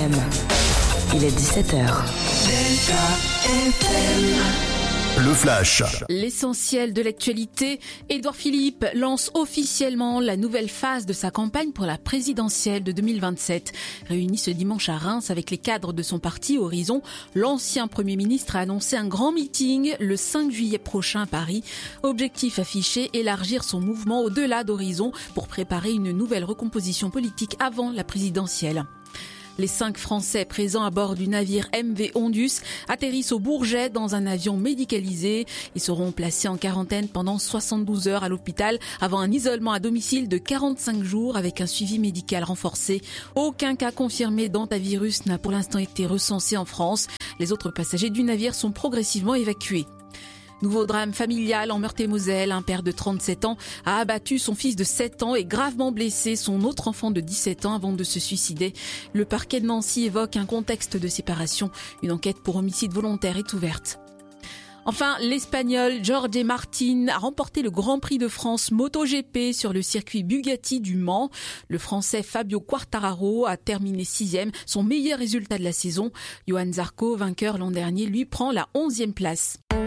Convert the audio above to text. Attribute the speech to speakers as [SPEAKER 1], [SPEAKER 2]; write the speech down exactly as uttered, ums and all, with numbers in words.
[SPEAKER 1] M. Il est dix-sept heures.
[SPEAKER 2] Delta F M.
[SPEAKER 3] Le Flash.
[SPEAKER 4] L'essentiel de l'actualité, Édouard Philippe lance officiellement la nouvelle phase de sa campagne pour la présidentielle de deux mille vingt-sept. Réuni ce dimanche à Reims avec les cadres de son parti Horizon, l'ancien Premier ministre a annoncé un grand meeting le cinq juillet prochain à Paris. Objectif affiché, élargir son mouvement au-delà d'Horizon pour préparer une nouvelle recomposition politique avant la présidentielle. Les cinq Français présents à bord du navire M V Ondus atterrissent au Bourget dans un avion médicalisé. Ils seront placés en quarantaine pendant soixante-douze heures à l'hôpital avant un isolement à domicile de quarante-cinq jours avec un suivi médical renforcé. Aucun cas confirmé d'hantavirus n'a pour l'instant été recensé en France. Les autres passagers du navire sont progressivement évacués. Nouveau drame familial en Meurthe-et-Moselle. Un père de trente-sept ans a abattu son fils de sept ans et gravement blessé son autre enfant de dix-sept ans avant de se suicider. Le parquet de Nancy évoque un contexte de séparation. Une enquête pour homicide volontaire est ouverte. Enfin, l'Espagnol Jorge Martín a remporté le Grand Prix de France MotoGP sur le circuit Bugatti du Mans. Le Français Fabio Quartararo a terminé sixième, son meilleur résultat de la saison. Johan Zarco, vainqueur l'an dernier, lui prend la onzième place.